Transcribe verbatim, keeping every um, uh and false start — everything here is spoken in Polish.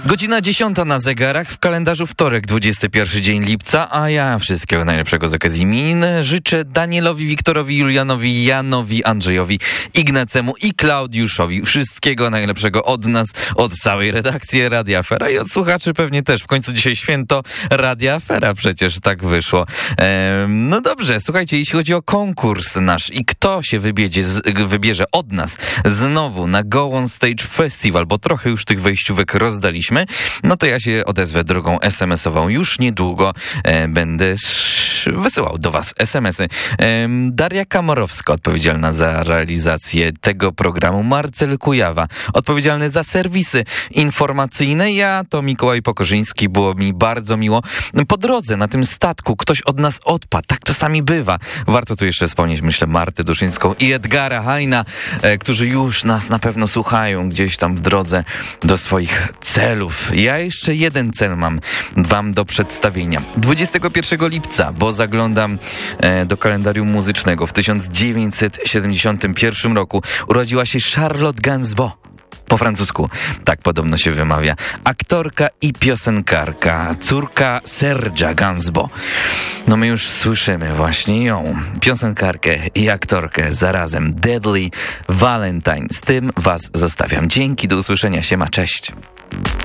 Godzina dziesiąta na zegarach, w kalendarzu wtorek, dwudziesty pierwszy dzień lipca, a ja wszystkiego najlepszego z okazji imienin życzę Danielowi, Wiktorowi, Julianowi, Janowi, Andrzejowi, Ignacemu i Klaudiuszowi. Wszystkiego najlepszego od nas, od całej redakcji Radia Afera i od słuchaczy pewnie też. W końcu dzisiaj święto Radia Afera, przecież tak wyszło. Ehm, no dobrze, słuchajcie, jeśli chodzi o konkurs nasz i kto się wybierze, wybierze od nas znowu na Go On Stage Festival, bo trochę już tych wejściówek rozdaliśmy, no to ja się odezwę drogą es em esową. Już niedługo e, będę sz- wysyłał do was es em esy. E, Daria Kamorowska, odpowiedzialna za realizację tego programu. Marcel Kujawa, odpowiedzialny za serwisy informacyjne. Ja to Mikołaj Pokorzyński. Było mi bardzo miło. Po drodze na tym statku ktoś od nas odpadł. Tak czasami bywa. Warto tu jeszcze wspomnieć, myślę, Martę Duszyńską i Edgara Hajna, e, którzy już nas na pewno słuchają gdzieś tam w drodze do swoich celów. Ja jeszcze jeden cel mam wam do przedstawienia. dwudziestego pierwszego lipca, bo zaglądam e, do kalendarium muzycznego. W tysiąc dziewięćset siedemdziesiątym pierwszym roku urodziła się Charlotte Gainsbourg. Po francusku tak podobno się wymawia. Aktorka i piosenkarka, córka Serge'a Gainsbourg. No my już słyszymy właśnie ją, piosenkarkę i aktorkę zarazem. Deadly Valentine. Z tym was zostawiam. Dzięki, do usłyszenia. Siema, cześć.